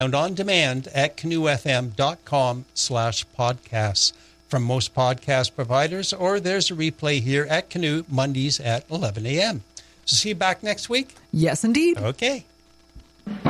and on demand at canoefm.com/podcasts from most podcast providers, or there's a replay here at Canoe Mondays at 11 a.m. So see you back next week? Yes, indeed. Okay.